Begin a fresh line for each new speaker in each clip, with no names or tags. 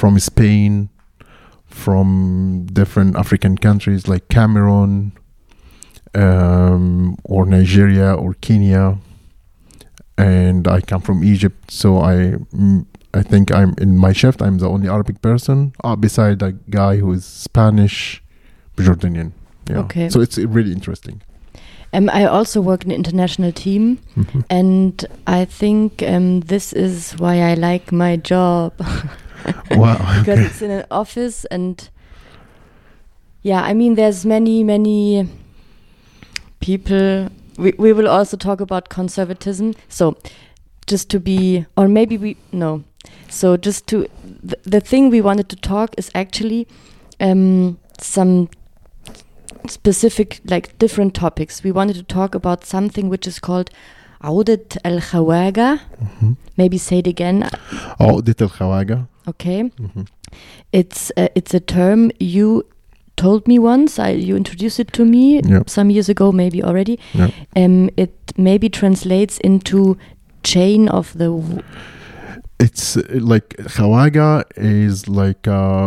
from Spain, from different African countries like Cameroon, or Nigeria or Kenya, and I come from Egypt. So I think I'm in my shift. I'm the only Arabic person, beside a guy who is Spanish, Jordanian. Yeah.
Okay.
So it's really interesting.
I also work in an international team, and I think this is why I like my job.
Wow.
Because it's in an office, and yeah, I mean, there's many people. We will also talk about conservatism. So just to be, or maybe So just to, the thing we wanted to talk is actually some specific, like different topics. We wanted to talk about something which is called Audit al-Khawaga. Maybe say it again.
Audit al-Khawaga.
Okay. It's a term you told me once. You introduced it to me some years ago, maybe already. It maybe translates into chain of the.
It's like Khawaga is like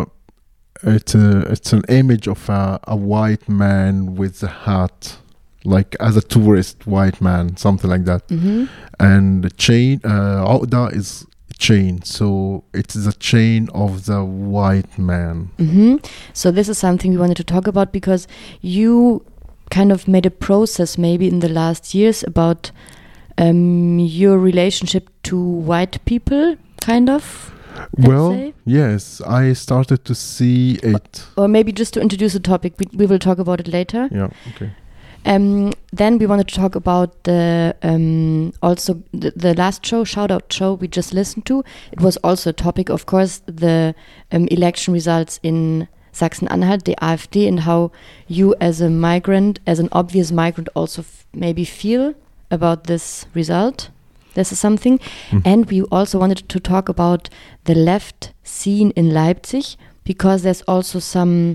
it's an image of a white man with a hat, like as a tourist white man, something like that. And the chain, Auda is chain, so it's the chain of the white man.
So this is something we wanted to talk about, because you kind of made a process maybe in the last years about your relationship to white people, kind of.
Well, yes, I started to see it.
Or maybe just to introduce the topic, we will talk about it later.
Yeah, okay.
Then we wanted to talk about the also the last show, Shout Out show we just listened to. It was also a topic, of course, the election results in Sachsen-Anhalt, the AfD, and how you as a migrant, as an obvious migrant, also maybe feel about this result. This is something. And we also wanted to talk about the left scene in Leipzig, because there's also some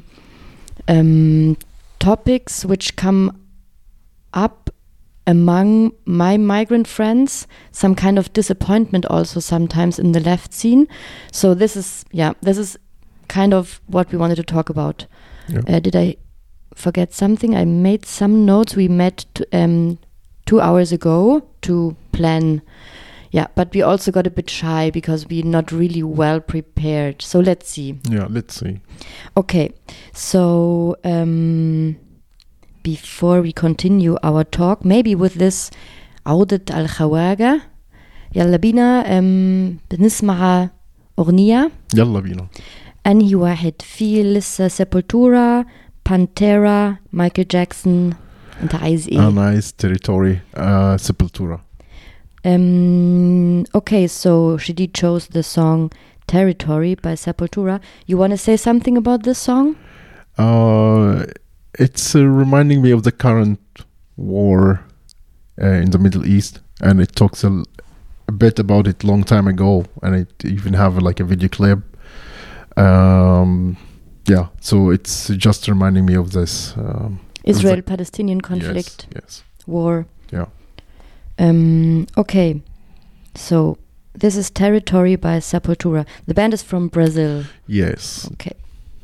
topics which come up among my migrant friends, some kind of disappointment also sometimes in the left scene. So this is kind of what we wanted to talk about. Did I forget something? I made some notes. We met 2 hours ago to plan. Yeah, but we also got a bit shy because we're not really well prepared. So let's see.
Yeah, let's see.
Okay, so before we continue our talk, maybe with this Audit al-Khawaga, يلا بينا بنسمع أغنية.
يلا بينا.
أنهي واحد في لسه سيبولتورا، بانتيرا، مايكل جاكسون. أنت عايز إيه؟
أنا عايز Territory, Sepultura.
Okay, so Shidi chose the song Territory by Sepultura. You want to say something about this song?
It's reminding me of the current war in the Middle East, and it talks a bit about it long time ago, and it even have like a video clip. Yeah, so it's just reminding me of this
Israel-Palestinian conflict.
Yes.
War.
Yeah.
Okay, so this is Territory by Sepultura. The band is from Brazil.
Yes.
Okay.